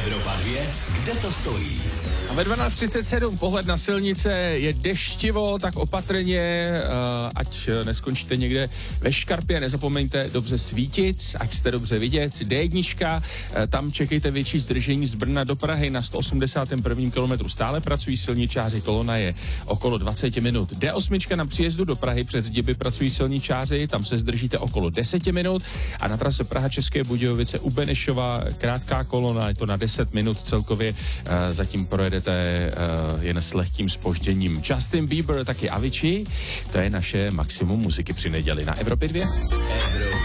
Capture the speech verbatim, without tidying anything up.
Evropa dvě, kde to stojí? A ve dvanáct třicet sedm pohled na silnice, je deštivo, tak opatrně, uh, ať neskončíte někde ve škarpě, nezapomeňte dobře svítit, ať jste dobře vidět. dé jedna, uh, tam čekejte větší zdržení z Brna do Prahy na sto osmdesátém prvním kilometru. Stále pracují silničáři, kolona je okolo dvacet minut. dé osm na příjezdu do Prahy před Zdiby pracují silničáři, tam se zdržíte okolo deset minut a na trase Praha České Budějovice u Benešova krátká kolona, je to na deset minut celkově, uh, zatím projedete uh, jen s lehkým zpožděním. Justin Bieber, taky Avicii, to je naše maximum muziky při neděli na Evropě dvě.